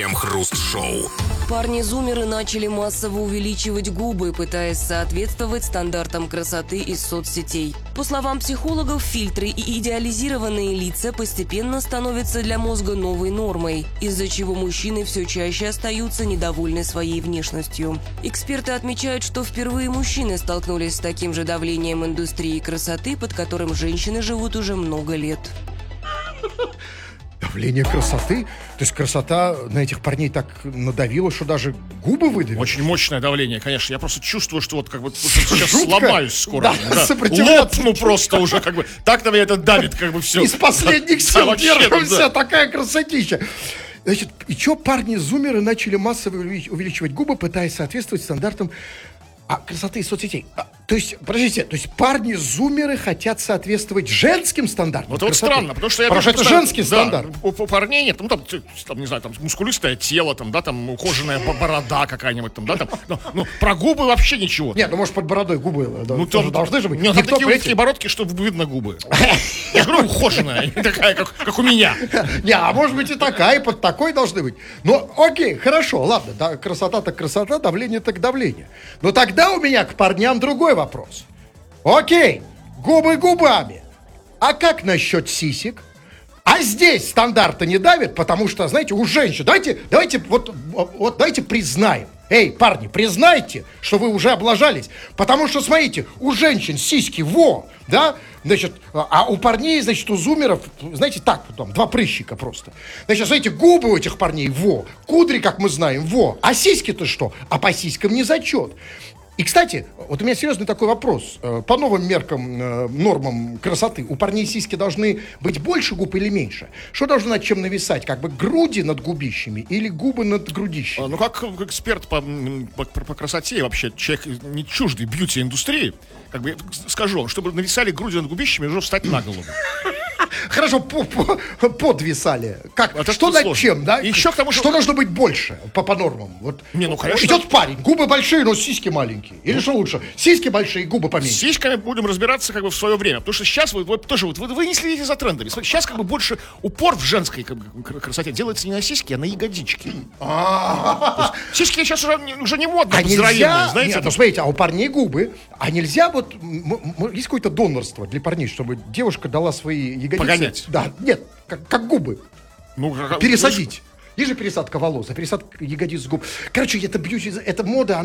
Крем-хруст-шоу. Парни-зумеры начали массово увеличивать губы, пытаясь соответствовать стандартам красоты из соцсетей. По словам психологов, фильтры и идеализированные лица постепенно становятся для мозга новой нормой, из-за чего мужчины все чаще остаются недовольны своей внешностью. Эксперты отмечают, что впервые мужчины столкнулись с таким же давлением индустрии красоты, под которым женщины живут уже много лет. Давление красоты? То есть красота на этих парней так надавила, что даже губы выдавили? Очень мощное давление, конечно. Я просто чувствую, что вот как бы сейчас сломаюсь скоро. Да, сопротивляться. Лопну просто уже как бы. Так на меня это давит как бы все. Из последних сил держимся, такая красотища. Значит, и что парни-зумеры начали массово увеличивать губы, пытаясь соответствовать стандартам красоты из соцсетей? То есть, подождите, то есть парни-зумеры хотят соответствовать женским стандартам? Вот странно, потому что это женский стандарт. У парней нет, ну там, не знаю, там мускулистое тело, там, да, там ухоженная борода какая-нибудь, там, да, там, ну, про губы вообще ничего. Нет, ну может под бородой губы тоже должны же быть. Нет, там такие бородки, чтобы видно губы. Я говорю, ухоженная, такая, как у меня. Не, а может быть и такая, и под такой должны быть. Ну, окей, хорошо, ладно, да, красота так красота, давление так давление. Но тогда у меня к парням другой вопрос. Окей, губы губами. А как насчет сисек? А здесь стандарты не давят, потому что, знаете, у женщин... Давайте давайте признаем. Эй, парни, признайте, что вы уже облажались. Потому что, смотрите, у женщин сиськи да? Значит, а у парней, значит, у зумеров, знаете, так, там, два прыщика просто. Значит, смотрите, губы у этих парней кудри, как мы знаем, а сиськи-то что? А по сиськам не зачет. И, кстати, вот у меня серьезный такой вопрос. По новым меркам, нормам красоты, у парней сиськи должны быть больше губ или меньше? Что должно над чем нависать? Как бы груди над губищами или губы над грудищами? Ну, как эксперт по красоте, вообще человек не чуждый бьюти-индустрии, как бы скажу вам, чтобы нависали груди над губищами, нужно встать на голову. Хорошо, подвисали. Как? Это что над сложно. чем, да? Еще к тому, что должно быть больше по нормам? Вот. Конечно. Идет парень, губы большие, но сиськи маленькие. Или что лучше? Сиськи большие, губы поменьше. С сиськами будем разбираться как бы в свое время. Потому что сейчас вы не следите за трендами. Сейчас как бы больше упор в женской красоте делается не на сиськи, а на ягодички. Сиськи сейчас уже не модно. А нельзя, знаете? Нет, смотрите, а у парней губы. А нельзя есть какое-то донорство для парней, чтобы девушка дала свои ягодицы. Погонять. Да, нет, как губы. Пересадить. Есть же пересадка волос, а пересадка ягодиц с губ. Короче, это бьюти, это мода,